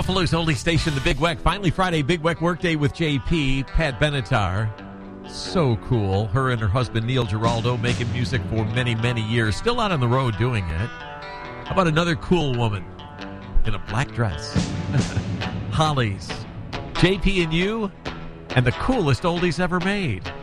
Buffalo's only station, the Big Weck. Finally Friday, Big Weck Workday with JP, Pat Benatar. So cool. Her and her husband, Neil Giraldo, making music for many, many years. Still out on the road doing it. How about another cool woman in a black dress? Hollies. JP and you, and the coolest oldies ever made.